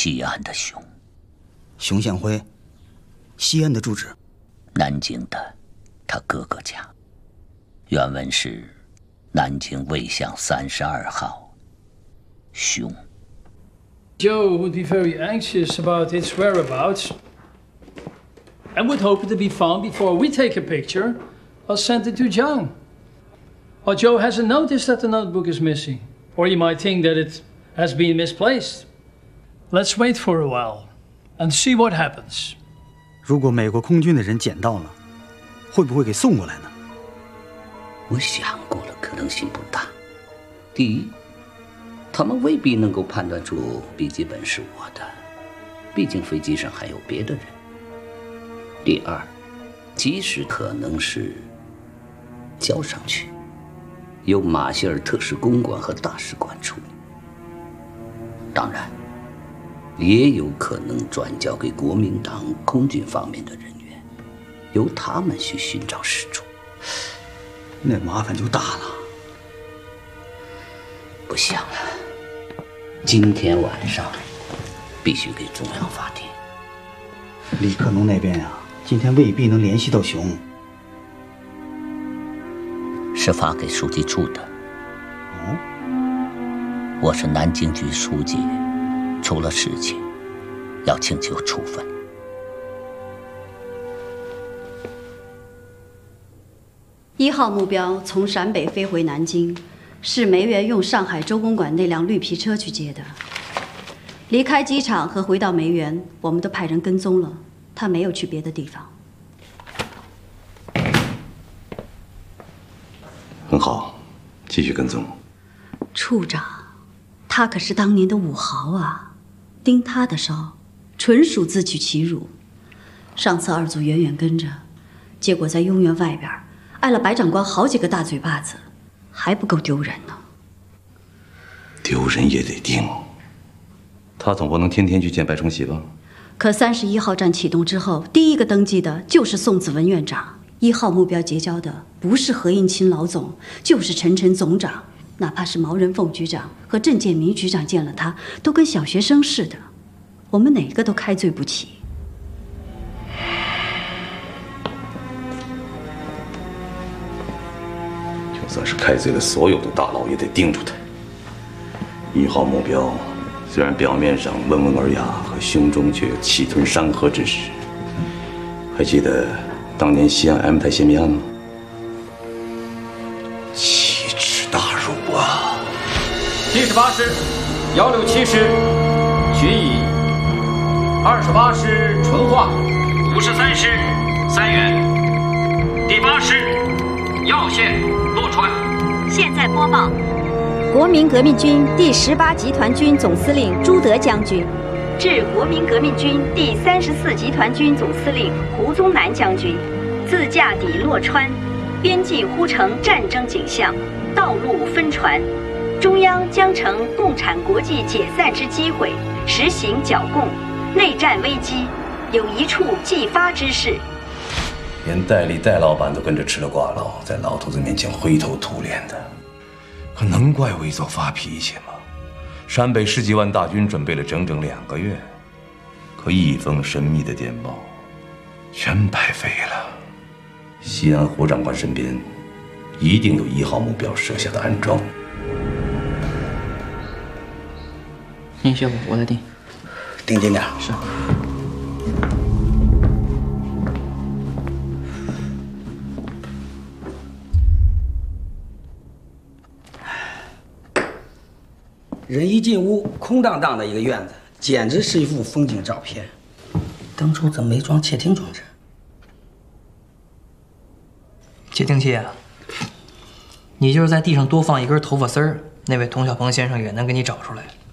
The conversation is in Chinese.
西安的熊。 熊向晖，西安的住址？ 南京的他哥哥家。原文是南京卫巷32号。熊。 Joe would be very anxious about its whereabouts and would hope it to be found before we take a picture or send it to John. Or Joe hasn't noticed that the notebook is missing, or he might think that it has been misplaced. Let's wait for a while and see what happens. 如果美国空军的人捡到了，会不会给送过来呢？ 我想过了，可能性不大。第一，他们未必能够判断出笔记本是我的，毕竟飞机上还有别的人。第二，即使可能是交上去，由马歇尔特使公馆和大使馆处理。当然，也有可能转交给国民党空军方面的人员，由他们去寻找失主。 那麻烦就大了。 不想了，今天晚上必须给中央发电。 李克农那边啊，今天未必能联系到熊。 是发给书记处的。 哦， 我是南京局书记，出了事情要请求处分。 1号目标从陕北飞回南京，是梅园用上海周公馆那辆绿皮车去接的。离开机场和回到梅园，我们都派人跟踪了，他没有去别的地方。 很好，继续跟踪。 处长，他可是当年的武豪啊，盯他的梢，纯属自取其辱。上次二组远远跟着，结果在雍园外边挨了白长官好几个大嘴巴子，还不够丢人呢。 丢人也得盯。他总不能天天去见白崇禧吧？ 可31号站启动之后，第一个登记的就是宋子文院长。1号目标结交的不是何应钦老总，就是陈诚总长。哪怕是毛人凤局长和郑建民局长见了他，都跟小学生似的。我们哪个都开罪不起。 就算是开罪了所有的大佬，也得盯住他。1号目标虽然表面上温文尔雅，可胸中却有气吞山河之势。还记得当年西安 M 台泄密案吗？奇耻大辱啊！ 第18师167师徐乙，28师淳化，53师三原，第8师耀县洛川。 现在播报：国民革命军第18集团军总司令朱德将军，致国民革命军第34集团军总司令胡宗南将军，自驾抵洛川，边际忽成战争景象，道路分传。中央将乘共产国际解散之机会，实行剿共，内战危机，有一处既发之势。 连戴笠戴老板都跟着吃了挂牢，在老头子面前灰头土脸的，可能怪魏作发脾气吗？陕北10几万大军准备了整整2个月，可一封神秘的电报，全白费了。西安胡长官身边一定有1号目标设下的暗桩。 您学我，我来盯。 盯紧点。 是。 人一进屋，空荡荡的一个院子，简直是一幅风景照片。当初怎么没装窃听装置？ 窃听器啊，你就是在地上多放一根头发丝儿，那位童小鹏先生也能给你找出来。